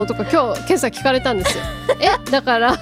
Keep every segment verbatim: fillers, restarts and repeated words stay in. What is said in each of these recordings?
とか今日今朝聞かれたんですよえだから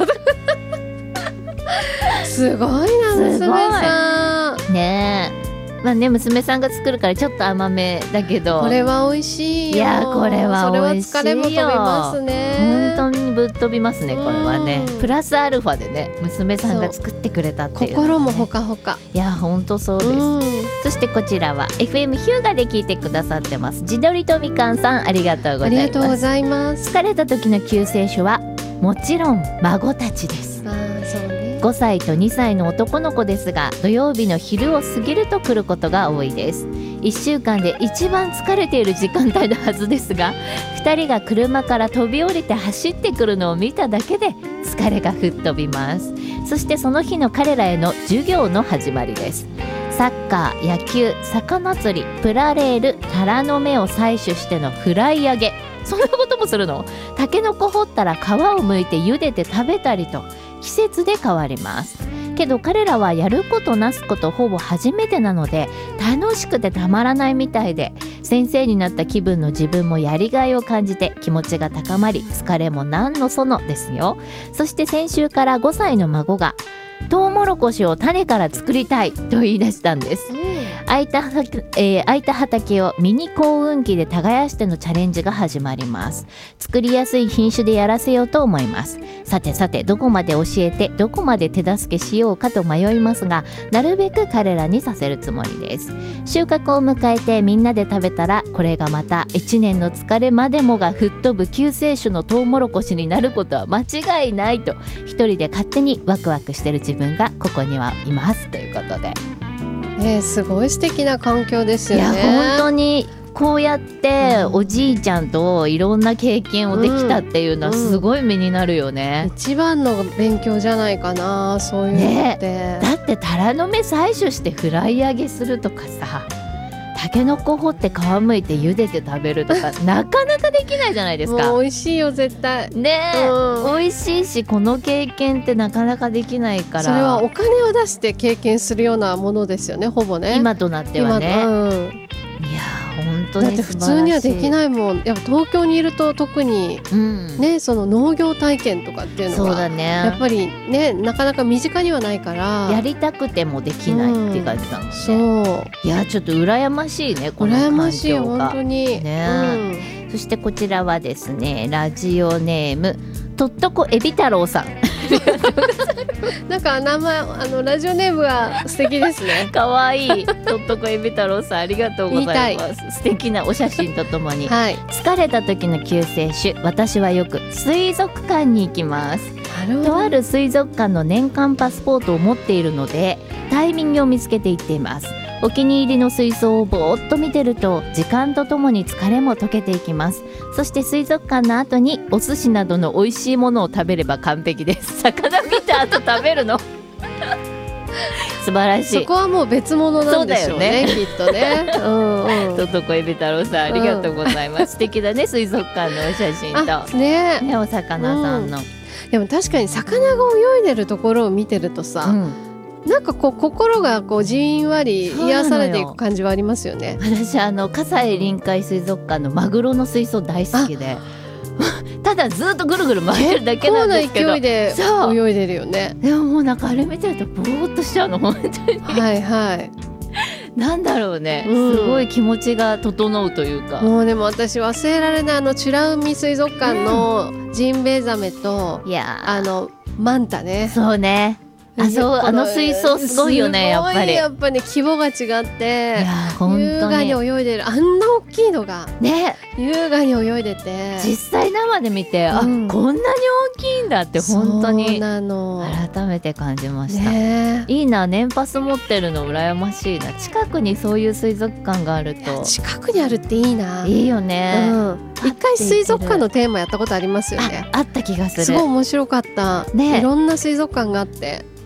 すごいな娘さんねえ。まあね、娘さんが作るからちょっと甘めだけど、 これは美味しいよ。 いやこれは美味しいよ。 それは疲れも飛びますね。 本当にぶっ飛びますねこれはね。プラスアルファでね娘さんが作ってくれたっていう、ね、 心もほかほか。 いや本当そうです。そしてこちらは エフエム ヒューガで聞いてくださってます地鶏とみかんさん、ありがとうございます。 ありがとうございます。 疲れた時の救世主はもちろん孫たちです。 あそうね。 ごさいとにさいの男の子ですが、土曜日の昼を過ぎると来ることが多いです。いっしゅうかんで一番疲れている時間帯のはずですが、ふたりが車から飛び降りて走ってくるのを見ただけで疲れが吹っ飛びます。そしてその日の彼らへの授業の始まりです。サッカー、野球、魚釣り、プラレール、タラの芽を採取してのフライ揚げ、そんなこともするの？タケノコ掘ったら皮を剥いて茹でて食べたりと季節で変わります。けど彼らはやることなすことほぼ初めてなので楽しくてたまらないみたいで、先生になった気分の自分もやりがいを感じて気持ちが高まり、疲れも何のそのですよ。そして先週からごさいの孫がトウモロコシを種から作りたいと言い出したんです。空いた、えー、空いた畑をミニ耕運機で耕してのチャレンジが始まります。作りやすい品種でやらせようと思います。さてさてどこまで教えてどこまで手助けしようかと迷いますが、なるべく彼らにさせるつもりです。収穫を迎えてみんなで食べたら、これがまたいちねんの疲れまでもが吹っ飛ぶ救世主のトウモロコシになることは間違いないと一人で勝手にワクワクしてる自分がここにはいますということで、 ね、すごい素敵な環境ですよね。 いや本当にこうやっておじいちゃんといろんな経験をできたっていうのはすごい目になるよね、 うんうん、一番の勉強じゃないかな、そういうのって、 ね、だってタラの芽採取してフライ揚げするとかさ、タケノコ掘って皮むいて茹でて食べるとかなかなかできないじゃないですか。 もう美味しいよ絶対ねえ、 うん、 美味しいしこの経験ってなかなかできないから、 それはお金を出して経験するようなものですよね、ほぼね今となってはね、 うん、 いや本当にだって普通にはできないもん。やっぱ東京にいると特に、うん、ね、その農業体験とかっていうのがそうだ、ね、 やっぱりねなかなか身近にはないからやりたくてもできないって感じなのね、うん、 そういやちょっと羨ましいねこの環境が。羨ましい本当に、 ね、うん、そしてこちらはですねラジオネームとっとこえび太郎さんなんか名前あのラジオネームが素敵ですねかわいいとっとこえび太郎さんありがとうございます。素敵なお写真とともに、はい、疲れた時の救世主、私はよく水族館に行きます。とある水族館の年間パスポートを持っているのでタイミングを見つけて行っています。お気に入りの水槽をぼーっと見てると時間とともに疲れも溶けていきます。そして水族館の後にお寿司などの美味しいものを食べれば完璧です。魚見た後食べるの素晴らしい。 そこはもう別物なんでしょうね、きっとねうん、うん、 とっとこえび太郎さんありがとうございます、うん、素敵だね水族館のお写真とね、ねお魚さんの、うん、 でも確かに魚が泳いでるところを見てるとさ、うん、なんかこう心がこうじんわり癒されていく感じはありますよね。 私あの葛西臨海水族館のマグロの水槽大好きでただずっとぐるぐる回るだけなんですけど結構な勢いで泳いでるよね。 でももうなんかあれ見てるとぼーっとしちゃうの本当にはいはいなんだろうね、うん、すごい気持ちが整うというか、 もうでも私忘れられないあの美ら海水族館のジンベエザメと、うん、いやあのマンタね。 そうね、あ, そうあの水槽すごいよね。やっぱりやっぱね規模が違って優雅に泳いでる、あんな大きいのがね優雅に泳いでて実際生で見て、うん、あこんなに大きいんだって本当にそうなの改めて感じました、ね、いいな、年パス持ってるの羨ましいな。近くにそういう水族館があると近くにあるっていいな。 いいよね、うん、 一回水族館のテーマやったことありますよね。 あ, あった気がする。 すごい面白かった、ね、いろんな水族館があって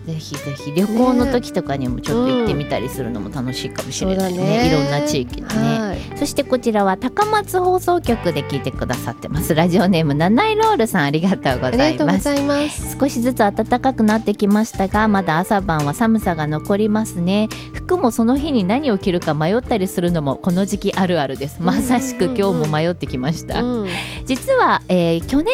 ぜひぜひ旅行の時とかにもちょっと行ってみたりするのも楽しいかもしれないね、 うんね、 いろんな地域でね、はい、そしてこちらは高松放送局で聞いてくださってます。ラジオネームナナイロールさん、ありがとうございます。 ありがとうございます。 少しずつ暖かくなってきましたが、まだ朝晩は寒さが残りますね。服もその日に何を着るか迷ったりするのもこの時期あるあるです。まさしく今日も迷ってきました、うん、実は、えー、去年